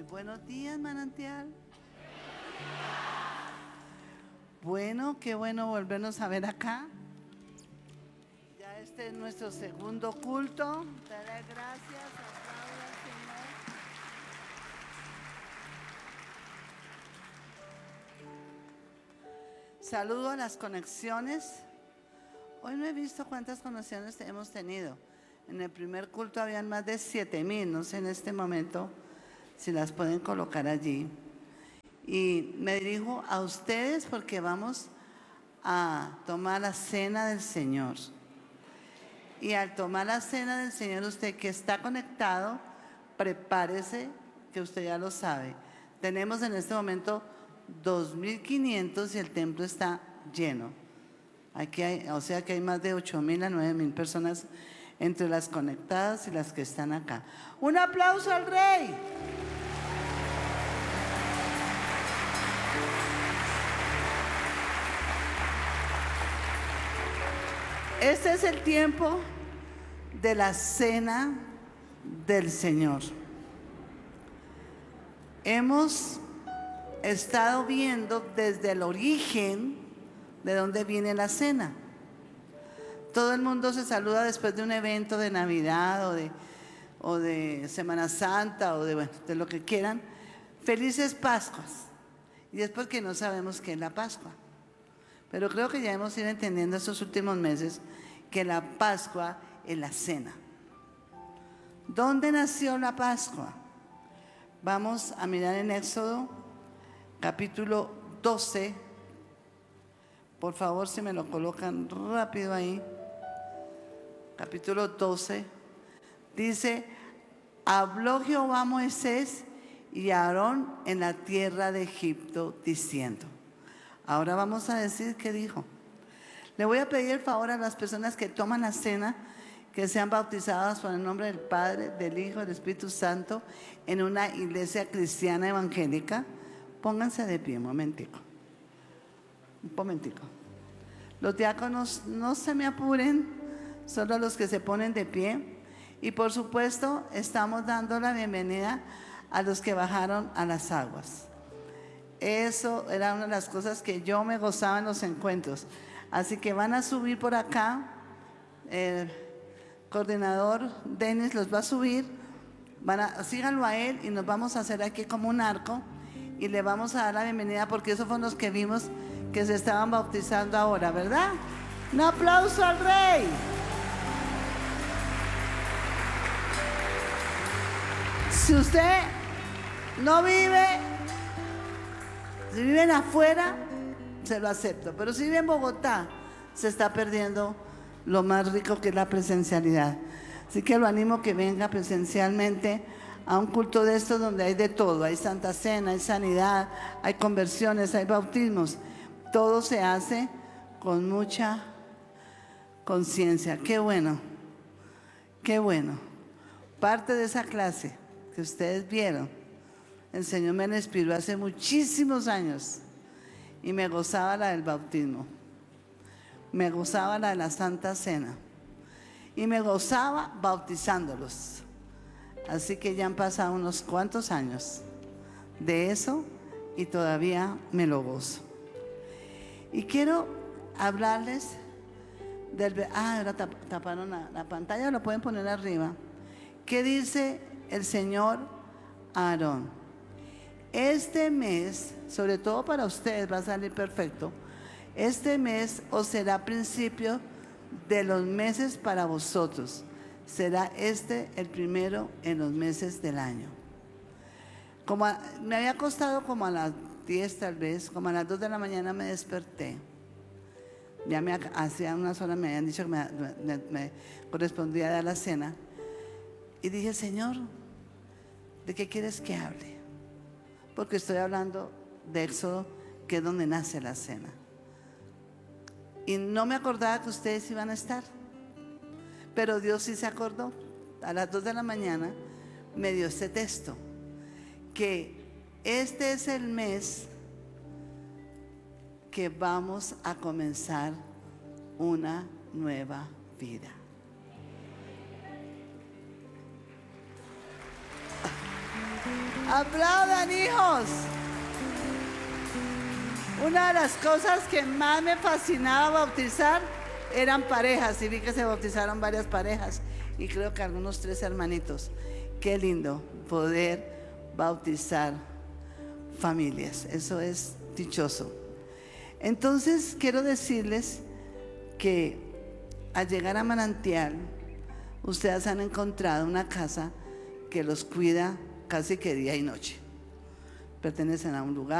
buenos días, manantial. Bueno, qué bueno volvernos a ver acá. Ya este es nuestro segundo culto. Dale gracias, aplauda al Señor. Saludo a las conexiones. Hoy no he visto cuántas conexiones hemos tenido. En el primer culto habían más de 7,000, no sé en este momento si las pueden colocar allí. Y me dirijo a ustedes porque vamos a tomar la cena del Señor. Y al tomar la cena del Señor, usted que está conectado, prepárese, que usted ya lo sabe. Tenemos en este momento 2,500 y el templo está lleno. Aquí hay, o sea que hay más de 8,000 a 9,000 personas entre las conectadas y las que están acá. ¡Un aplauso al Rey! Este es el tiempo de la cena del Señor. Hemos estado viendo desde el origen de dónde viene la cena. Todo el mundo se saluda después de un evento de Navidad o de Semana Santa o de lo que quieran. Felices Pascuas. Y es porque no sabemos qué es la Pascua. Pero creo que ya hemos ido entendiendo estos últimos meses que la Pascua es la cena. ¿Dónde nació la Pascua? Vamos a mirar en Éxodo, capítulo 12. Por favor, si me lo colocan rápido ahí. Capítulo 12. Dice, habló Jehová a Moisés y a Aarón en la tierra de Egipto, diciendo. Ahora vamos a decir qué dijo. Le voy a pedir el favor a las personas que toman la cena que sean bautizadas por el nombre del Padre, del Hijo, del Espíritu Santo en una iglesia cristiana evangélica. Pónganse de pie un momentico. Un momentico. Los diáconos no se me apuren, solo los que se ponen de pie. Y por supuesto estamos dando la bienvenida a los que bajaron a las aguas. Eso era una de las cosas que yo me gozaba en los encuentros. Así que van a subir por acá. El coordinador Denis los va a subir. Síganlo a él y nos vamos a hacer aquí como un arco. Y le vamos a dar la bienvenida porque esos fueron los que vimos que se estaban bautizando ahora, ¿verdad? Un aplauso al Rey. Si usted no vive, si viven afuera, se lo acepto. Pero si vive en Bogotá, se está perdiendo lo más rico que es la presencialidad. Así que lo animo que venga presencialmente a un culto de estos donde hay de todo. Hay Santa Cena, hay sanidad, hay conversiones, hay bautismos. Todo se hace con mucha conciencia. Qué bueno, qué bueno. Parte de esa clase que ustedes vieron, el Señor me la inspiró hace muchísimos años y me gozaba la del bautismo, me gozaba la de la Santa Cena y me gozaba bautizándolos. Así que ya han pasado unos cuantos años de eso y todavía me lo gozo. Y quiero hablarles del... ahora taparon la pantalla, lo pueden poner arriba. ¿Qué dice el Señor a Aarón? Este mes, sobre todo para ustedes, va a salir perfecto. Este mes os será principio de los meses para vosotros. Será este el primero en los meses del año. Me había acostado como a las 10 tal vez, como a las 2 de la mañana me desperté. Ya hacía unas horas me habían dicho que me correspondía dar la cena. Y dije, Señor, ¿de qué quieres que hable? Porque estoy hablando de Éxodo, que es donde nace la cena. Y no me acordaba que ustedes iban a estar. Pero Dios sí se acordó. A las 2 de la mañana me dio este texto. Que este es el mes que vamos a comenzar una nueva vida. Aplaudan, hijos. Una de las cosas que más me fascinaba bautizar eran parejas, y vi que se bautizaron varias parejas y creo que algunos 3 hermanitos. Qué lindo poder bautizar familias, eso es dichoso. Entonces quiero decirles que al llegar a Manantial, ustedes han encontrado una casa que los cuida casi que día y noche. Pertenecen a un lugar